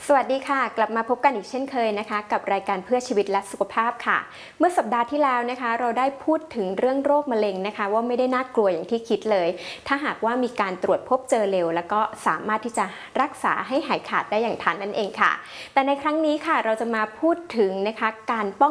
สวัสดีค่ะกลับมาพบกันอีกเช่นเคยนะคะกับรายการเพื่อชีวิตและสุขภาพค่ะเมื่อสัปดาห์ที่แล้วนะคะเราได้พูดถึงเรื่องโรคมะเร็งนะคะว่าไม่ได้น่ากลัวอย่างที่คิดเลยถ้าหากว่ามีการตรวจพบเจอเร็วแล้วก็สามารถที่จะรักษาให้หายขาดได้อย่างทันนั่นเองค่ะแต่ในครั้งนี้ค่ะเราจะมาพูดถึงนะคะการป้อง